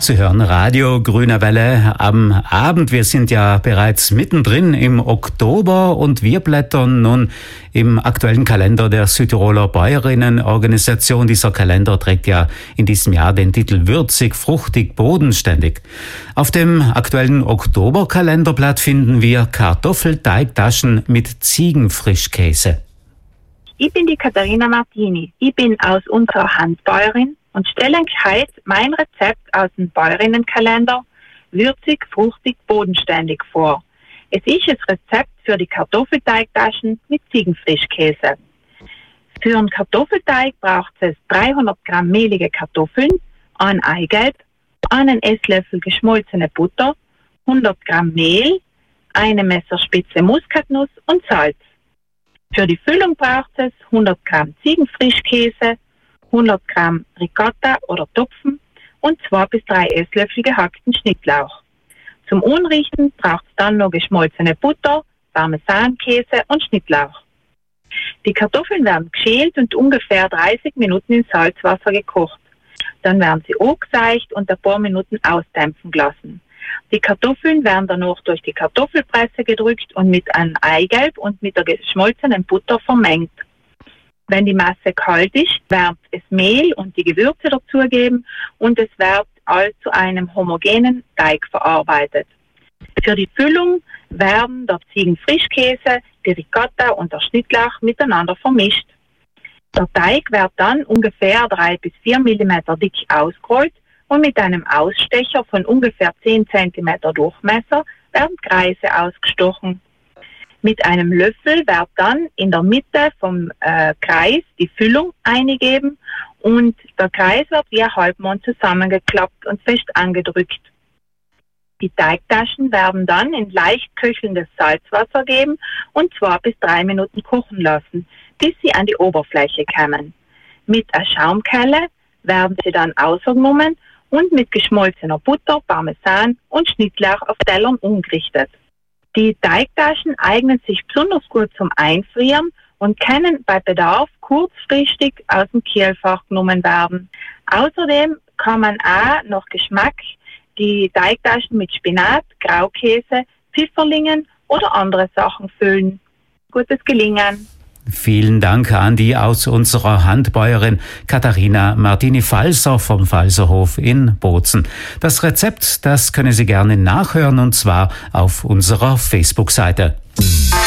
Sie hören Radio Grüne Welle am Abend. Wir sind ja bereits mittendrin im Oktober und wir blättern nun im aktuellen Kalender der Südtiroler Bäuerinnenorganisation. Dieser Kalender trägt ja in diesem Jahr den Titel Würzig, fruchtig, bodenständig. Auf dem aktuellen Oktoberkalenderblatt finden wir Kartoffelteigtaschen mit Ziegenfrischkäse. Ich bin die Katharina Martini. Ich bin aus unserer Handbäuerin und stelle euch heute mein Rezept aus dem Bäuerinnenkalender würzig, fruchtig, bodenständig vor. Es ist das Rezept für die Kartoffelteigtaschen mit Ziegenfrischkäse. Für einen Kartoffelteig braucht es 300 Gramm mehlige Kartoffeln, ein Eigelb, einen Esslöffel geschmolzene Butter, 100 Gramm Mehl, eine Messerspitze Muskatnuss und Salz. Für die Füllung braucht es 100 Gramm Ziegenfrischkäse, 100 Gramm Ricotta oder Topfen und 2 bis 3 Esslöffel gehackten Schnittlauch. Zum Unrichten braucht es dann noch geschmolzene Butter, Parmesankäse und Schnittlauch. Die Kartoffeln werden geschält und ungefähr 30 Minuten in Salzwasser gekocht. Dann werden sie angeseicht und ein paar Minuten ausdämpfen gelassen. Die Kartoffeln werden danach durch die Kartoffelpresse gedrückt und mit einem Eigelb und mit der geschmolzenen Butter vermengt. Wenn die Masse kalt ist, wird es Mehl und die Gewürze dazugeben und es wird alles zu einem homogenen Teig verarbeitet. Für die Füllung werden der Ziegenfrischkäse, die Ricotta und der Schnittlauch miteinander vermischt. Der Teig wird dann ungefähr 3 bis 4 mm dick ausgerollt und mit einem Ausstecher von ungefähr 10 cm Durchmesser werden Kreise ausgestochen. Mit einem Löffel wird dann in der Mitte vom Kreis die Füllung eingegeben und der Kreis wird wie ein Halbmond zusammengeklappt und fest angedrückt. Die Teigtaschen werden dann in leicht köchelndes Salzwasser geben und 2 bis 3 Minuten kochen lassen, bis sie an die Oberfläche kommen. Mit einer Schaumkelle werden sie dann ausgenommen und mit geschmolzener Butter, Parmesan und Schnittlauch auf Tellern umgerichtet. Die Teigtaschen eignen sich besonders gut zum Einfrieren und können bei Bedarf kurzfristig aus dem Kühlfach genommen werden. Außerdem kann man auch nach Geschmack die Teigtaschen mit Spinat, Graukäse, Pfifferlingen oder andere Sachen füllen. Gutes Gelingen! Vielen Dank an die aus unserer Handbäuerin Katharina Martini-Falser vom Falserhof in Bozen. Das Rezept, das können Sie gerne nachhören und zwar auf unserer Facebook-Seite.